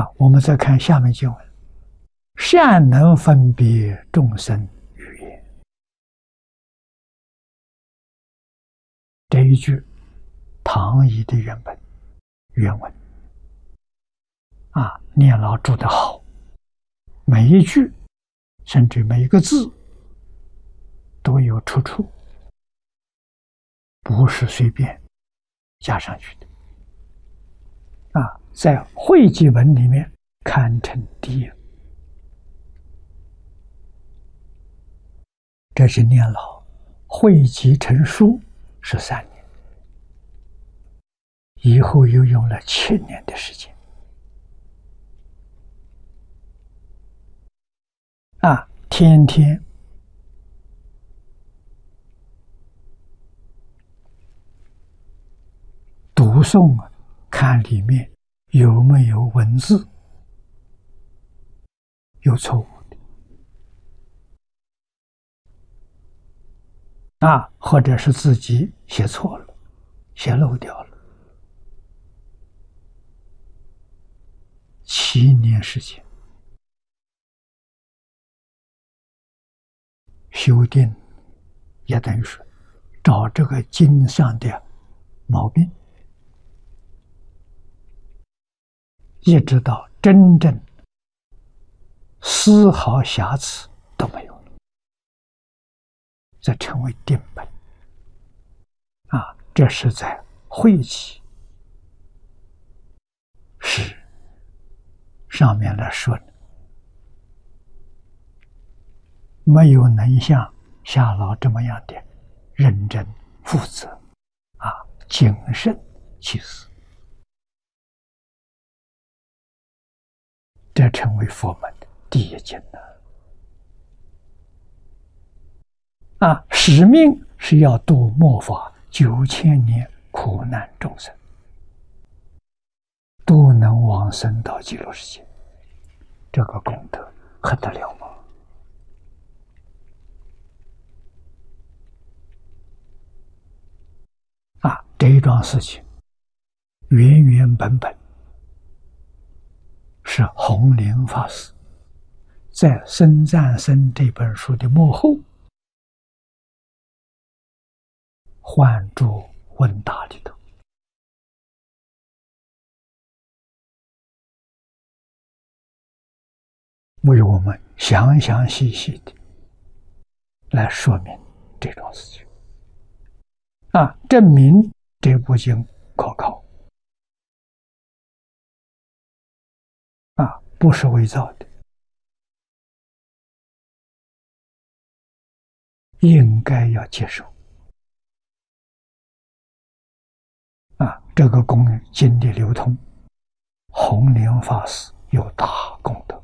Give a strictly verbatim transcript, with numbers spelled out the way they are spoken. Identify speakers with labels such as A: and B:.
A: 啊，我们再看下面经文：善能分别众生语言。这一句唐译的原本原文啊，念老注得好，每一句甚至每一个字都有出处，不是随便加上去的啊，在汇集文里面堪称第一。这是念老汇集成书十三年，以后又用了七年的时间啊，天天读诵，看里面有没有文字有错误的啊，或者是自己写错了，写漏掉了。七年时间修订，也等于说找这个经上的毛病，一直到真正丝毫瑕疵都没有了，这成为定本啊！这是在汇集是上面来说的，没有能像夏老这么样的认真负责啊，谨慎其事，这成为佛门的第一经了啊！使命是要度末法九千年苦难众生，都能往生到极乐世界，这个功德很得了吗？啊，这一桩事情原原本本是弘灵法师在《僧赞僧》这本书的幕后换注问答里头为我们详详细细的来说明这种事情啊，证明这部经可靠啊，不是伪造的，应该要接受啊。这个公经的流通，弘灵法师有大功德。